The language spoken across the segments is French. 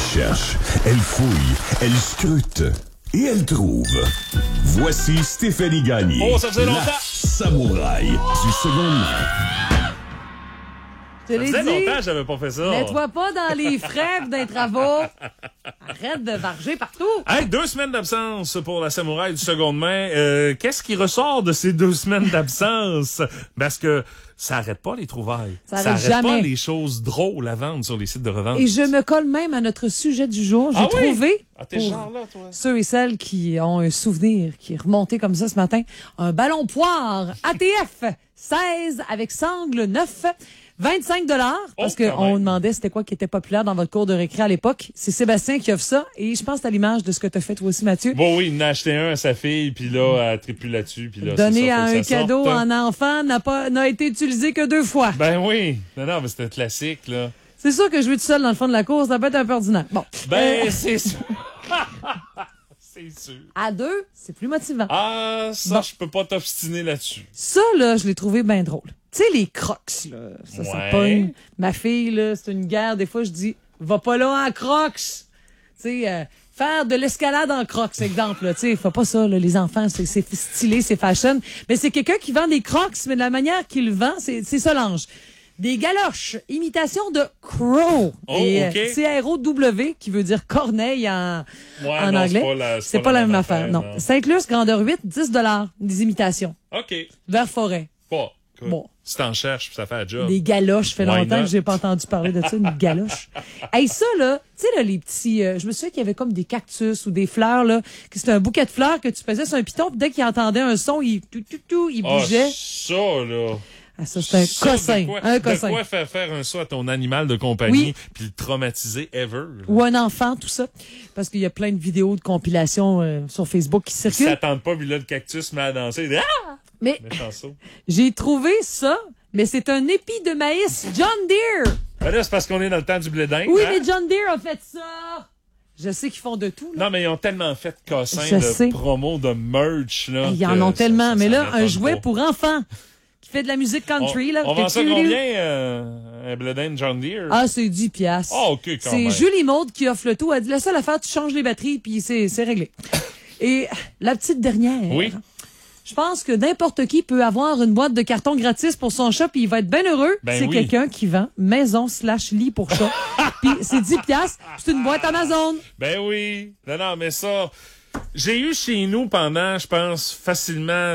cherche, elle fouille, elle scrute et elle trouve. Voici Stéphanie Gagné. Oh, ça faisait longtemps! La samouraï du seconde main. Je te l'ai Ça faisait dit. longtemps que j'avais pas fait ça. Mets-toi pas dans les frais pis dans les travaux. Arrête de varger partout. Hey, 2 semaines d'absence pour la samouraï du seconde main. Qu'est-ce qui ressort de ces 2 semaines d'absence? Parce que ça arrête pas les trouvailles. Ça arrête pas jamais. les choses drôles à vendre sur les sites de revente. Et je me colle même à notre sujet du jour. J'ai Ah oui? trouvé, Ah, t'es pour genre là, toi. ceux et celles qui ont un souvenir qui est remonté comme ça ce matin, un ballon poire ATF 16 avec sangle 9. 25 $, parce Oh, quand qu'on même. demandait c'était quoi qui était populaire dans votre cours de récré à l'époque. C'est Sébastien qui offre ça. Et je pense que c'est à l'image de ce que tu as fait toi aussi, Mathieu. Bon, oui, il en a acheté un à sa fille, puis là, elle triple là-dessus, puis là, Donner c'est ça, à faut que un ça cadeau sorte. en enfant n'a été utilisé que 2 fois. Ben oui. Non, mais c'est un classique, là. C'est sûr que jouer tout seul dans le fond de la course, ça peut être un peu ordinaire. Bon. Ben, c'est sûr. C'est sûr. À 2, c'est plus motivant. Ah, ça, Bon. je peux pas t'obstiner là-dessus. Ça, là, je l'ai trouvé bien drôle. Tu sais, les crocs, là, ça Ouais. pogne. Ma fille, là, c'est une guerre. Des fois, je dis, va pas là en crocs. Tu sais, faire de l'escalade en crocs, exemple. Tu sais, faut pas ça, là, les enfants, c'est stylé, c'est fashion. Mais c'est quelqu'un qui vend des crocs, mais de la manière qu'il le vend, c'est Solange. Des galoches, imitation de crow. Oh, Et OK. C-R-O-W, qui veut dire corneille en Ouais, non, anglais. C'est pas la même affaire, non. Saint-Luce, grandeur 8, 10 $, des imitations. OK. Vers forêt. Pas. Bon. Si t'en cherches, ça fait la job. Des galoches, fait Why longtemps not? que j'ai pas entendu parler de ça, une galoche. Hey, ça, là, tu sais, là, les petits, je me souviens qu'il y avait comme des cactus ou des fleurs, là, que c'était un bouquet de fleurs que tu pesais sur un piton, puis dès qu'il entendait un son, il il Ah, bougeait. ça, là. Ah, ça, c'est un Ça, cossin. De Un cossin. quoi faire un saut à ton animal de compagnie, Oui. puis le traumatiser ever. là. Ou un enfant, tout ça. Parce qu'il y a plein de vidéos de compilation sur Facebook qui Ils circulent. s'attendent pas, puis là, le cactus met à danser. Ah! Mais Méchant saut. j'ai trouvé ça, mais c'est un épi de maïs John Deere. Ben là, c'est parce qu'on est dans le temps du blé d'Inde. Oui, hein? mais John Deere a fait ça. Je sais qu'ils font de tout, là. Non, mais ils ont tellement fait de cassins, Je de sais. promos, de merch, là. Ils en que ont tellement. Mais là, un m'étonne jouet pas. pour enfants qui fait de la musique country. là. On vend ça Que tu- combien, un blé d'Inde John Deere? Ah, c'est 10 piastres. Ah, OK, quand C'est même. Julie Maude qui offre le tout. Elle dit, la seule affaire, tu changes les batteries, puis c'est réglé. Et la petite dernière. Oui. Je pense que n'importe qui peut avoir une boîte de carton gratis pour son chat, puis il va être bien heureux. Ben c'est oui. quelqu'un qui vend maison/lit pour chat. Puis c'est 10 piastres, c'est une boîte Amazon. Ben oui. Non, mais ça, j'ai eu chez nous pendant, je pense, facilement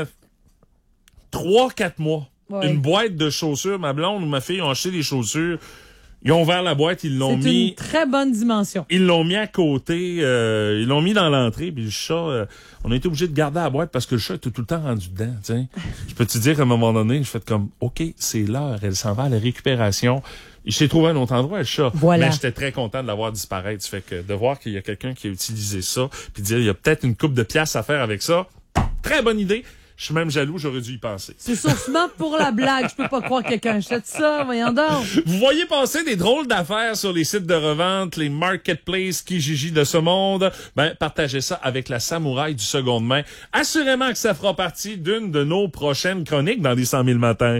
3-4 mois. Ouais. Une boîte de chaussures. Ma blonde ou ma fille ont acheté des chaussures. Ils ont ouvert la boîte, ils l'ont C'est mis. une très bonne dimension. Ils l'ont mis à côté, ils l'ont mis dans l'entrée, puis le chat, on a été obligé de garder la boîte parce que le chat était tout le temps rendu dedans, tu sais. Je peux te dire qu'à un moment donné, je fais comme, OK, c'est l'heure, elle s'en va à la récupération. Il s'est trouvé un autre endroit, le chat. Voilà. Mais j'étais très content de l'avoir disparaître. Ça fait que de voir qu'il y a quelqu'un qui a utilisé ça, puis de dire, il y a peut-être une coupe de pièces à faire avec ça. Très bonne idée. Je suis même jaloux, j'aurais dû y penser. C'est sûrement pour la blague. Je peux pas croire que quelqu'un achète ça. Voyons donc. Vous voyez passer des drôles d'affaires sur les sites de revente, les marketplaces Kijiji de ce monde. Ben, partagez ça avec la samouraï du seconde main. Assurément que ça fera partie d'une de nos prochaines chroniques dans les 100 000 matins.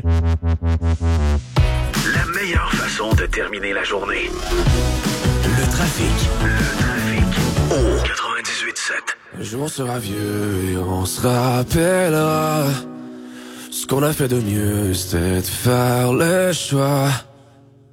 La meilleure façon de terminer la journée. Le trafic. Au 98.7. Un jour on sera vieux et on se rappellera ce qu'on a fait de mieux, c'était de faire le choix